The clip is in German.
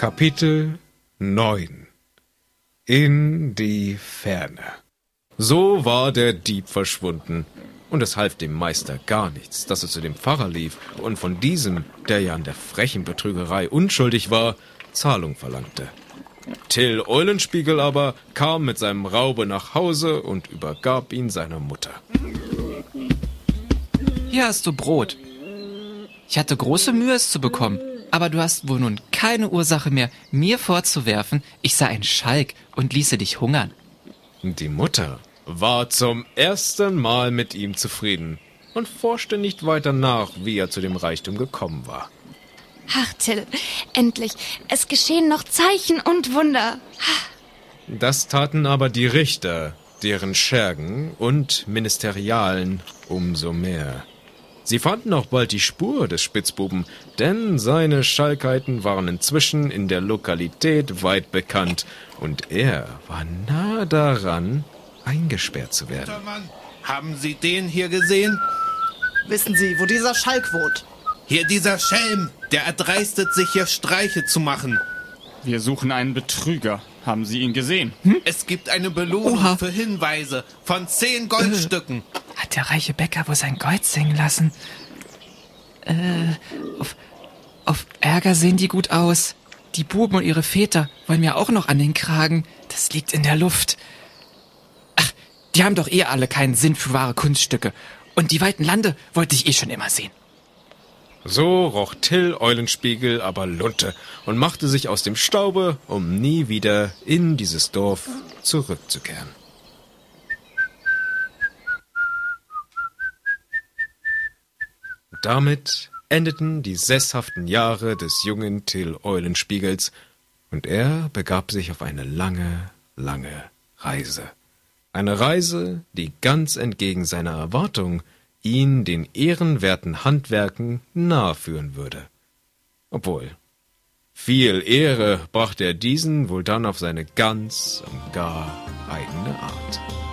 Kapitel 9 In die Ferne. So war der Dieb verschwunden, und es half dem Meister gar nichts, dass er zu dem Pfarrer lief und von diesem, der ja an der frechen Betrügerei unschuldig war, Zahlung verlangte. Till Eulenspiegel aber kam mit seinem Raube nach Hause und übergab ihn seiner Mutter. Hier hast du Brot. Ich hatte große Mühe, es zu bekommen, aber du hast wohl nun keine Ursache mehr, mir vorzuwerfen, ich sei ein Schalk und ließe dich hungern. Die Mutter war zum ersten Mal mit ihm zufrieden und forschte nicht weiter nach, wie er zu dem Reichtum gekommen war. Ach, Till, endlich. Es geschehen noch Zeichen und Wunder. Das taten aber die Richter, deren Schergen und Ministerialen umso mehr. Sie fanden auch bald die Spur des Spitzbuben, denn seine Schalkheiten waren inzwischen in der Lokalität weit bekannt und er war nahe daran, eingesperrt zu werden. Mann, haben Sie den hier gesehen? Wissen Sie, wo dieser Schalk wohnt? Hier dieser Schelm, der erdreistet sich, hier Streiche zu machen. Wir suchen einen Betrüger. Haben Sie ihn gesehen? Es gibt eine Belohnung Oha. für Hinweise von 10 Goldstücken. Hat der reiche Bäcker wohl sein Gold singen lassen? Auf Ärger sehen die gut aus. Die Buben und ihre Väter wollen mir auch noch an den Kragen. Das liegt in der Luft. Ach, die haben doch alle keinen Sinn für wahre Kunststücke. Und die weiten Lande wollte ich schon immer sehen. So roch Till Eulenspiegel aber Lunte und machte sich aus dem Staube, um nie wieder in dieses Dorf zurückzukehren. Damit endeten die sesshaften Jahre des jungen Till Eulenspiegels und er begab sich auf eine lange, lange Reise. Eine Reise, die ganz entgegen seiner Erwartung ihn den ehrenwerten Handwerken naheführen würde. Obwohl, viel Ehre brachte er diesen wohl dann auf seine ganz und gar eigene Art.